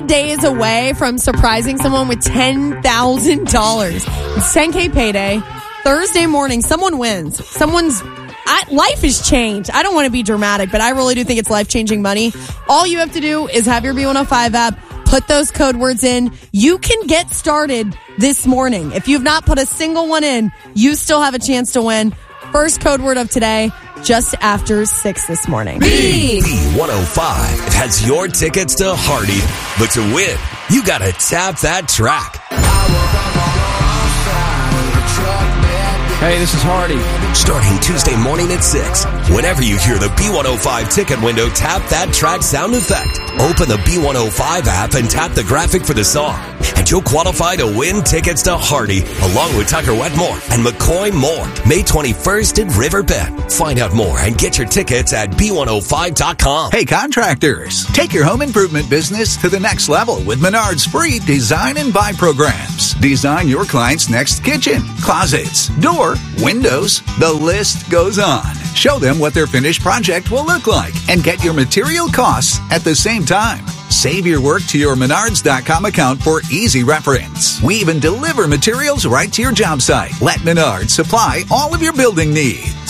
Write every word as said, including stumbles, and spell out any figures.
days away from surprising someone with ten thousand dollars. It's ten K payday. Thursday morning, someone wins. Someone's I, life has changed. I don't want to be dramatic, but I really do think it's life-changing money. All you have to do is have your B one oh five app, put those code words in. You can get started this morning. If you've not put a single one in, you still have a chance to win. First code word of today, just after six this morning. B one oh five has your tickets to Hardy. But to win, you got to tap that track. Hey, this is Hardy. Starting Tuesday morning at six. Whenever you hear the B one oh five ticket window, tap that track sound effect. Open the B one oh five app and tap the graphic for the song. And you'll qualify to win tickets to Hardy, along with Tucker Wetmore and McCoy Moore, May twenty-first in Riverbend. Find out more and get your tickets at B one oh five dot com. Hey, contractors, take your home improvement business to the next level with Menard's free Design and Buy programs. Design your client's next kitchen, closets, door, windows. The list goes on. Show them what their finished project will look like and get your material costs at the same time. Save your work to your Menards dot com account for easy reference. We even deliver materials right to your job site. Let Menards supply all of your building needs.